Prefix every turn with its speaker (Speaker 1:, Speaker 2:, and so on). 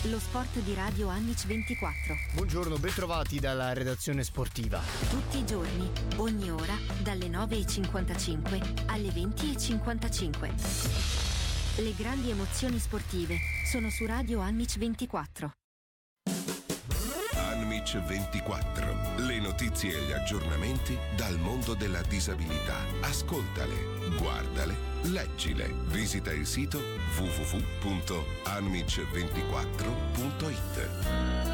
Speaker 1: lo sport di Radio Amic 24.
Speaker 2: Buongiorno, bentrovati dalla redazione sportiva.
Speaker 1: Tutti i giorni, ogni ora, dalle 9:55 alle 20:55. Le grandi emozioni sportive sono su Radio Amic 24.
Speaker 3: Amic 24. Le notizie e gli aggiornamenti dal mondo della disabilità. Ascoltale, guardale, leggile. Visita il sito www.amic24.it.